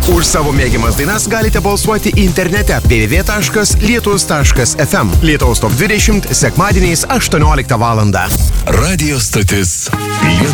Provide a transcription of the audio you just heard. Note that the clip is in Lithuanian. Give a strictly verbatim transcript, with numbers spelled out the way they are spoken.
Už savo mėgiamas dainas galite balsuoti internete w w w taškas lietus taškas f m. Lietuvos top dvidešimt sekmadieniais aštuonioliktą valandą. Radio stotis.